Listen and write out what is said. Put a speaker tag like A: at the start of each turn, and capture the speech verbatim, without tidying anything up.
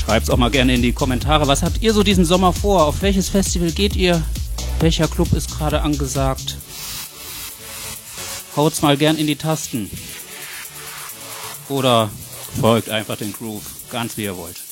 A: Schreibt's auch mal gerne in die Kommentare. Was habt ihr so diesen Sommer vor? Auf welches Festival geht ihr? Welcher Club ist gerade angesagt? Haut's mal gern in die Tasten. Oder folgt einfach den Groove, ganz wie ihr wollt.